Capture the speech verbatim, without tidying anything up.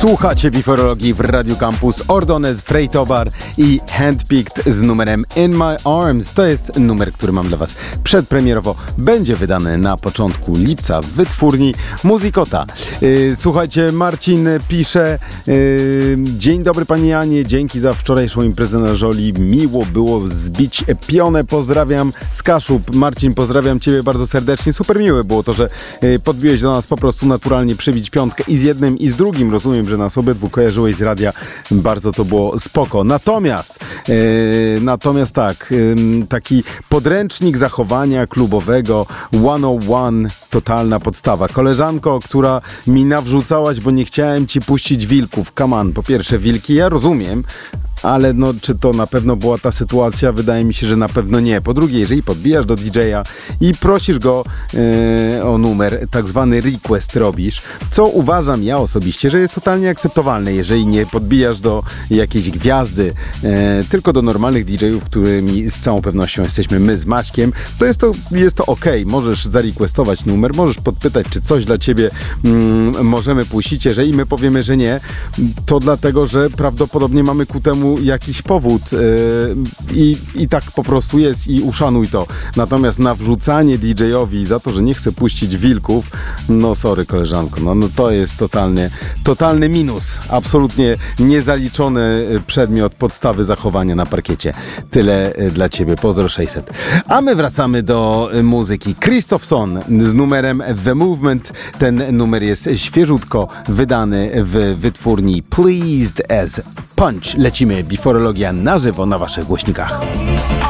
Słuchacie Biforologii w Radio Campus, Ordones, Freitobar i Handpicked z numerem In My Arms. To jest numer, który mam dla Was przedpremierowo. Będzie wydany na początku lipca w wytwórni Muzikota. Yy, słuchajcie, Marcin pisze: yy, dzień dobry Pani Janie, dzięki za wczorajszą imprezę na Żoli. Miło było zbić pionę. Pozdrawiam z Kaszub. Marcin, pozdrawiam Ciebie bardzo serdecznie. Super miłe było to, że yy, podbiłeś do nas po prostu naturalnie przybić piątkę i z jednym i z drugim. Rozumiem, że nas obydwu kojarzyłeś z radia. Bardzo to było spoko. Natomiast, yy, natomiast tak, yy, taki podręcznik zachowania klubowego sto jeden, totalna podstawa. Koleżanko, która mi nawrzucałaś, bo nie chciałem ci puścić wilków. Come on, po pierwsze wilki, ja rozumiem, ale no, czy to na pewno była ta sytuacja? Wydaje mi się, że na pewno nie. Po drugie, jeżeli podbijasz do didżeja i prosisz go yy, o numer, tak zwany request robisz, co uważam ja osobiście, że jest totalnie akceptowalne, jeżeli nie podbijasz do jakiejś gwiazdy, yy, tylko do normalnych didżejów, którymi z całą pewnością jesteśmy my z Maćkiem, to jest to, jest to okej. Możesz zarequestować numer, możesz podpytać, czy coś dla ciebie yy, możemy puścić. Jeżeli my powiemy, że nie, to dlatego, że prawdopodobnie mamy ku temu jakiś powód yy, i, i tak po prostu jest i uszanuj to. Natomiast nawrzucanie didżejowi za to, że nie chce puścić wilków, no sorry koleżanko, no, no to jest totalnie, totalny minus. Absolutnie niezaliczony przedmiot podstawy zachowania na parkiecie. Tyle dla Ciebie. Pozdro sześćset. A my wracamy do muzyki. Kristofson z numerem The Movement. Ten numer jest świeżutko wydany w wytwórni Pleased as Punch. Lecimy Biforologia na żywo na Waszych głośnikach.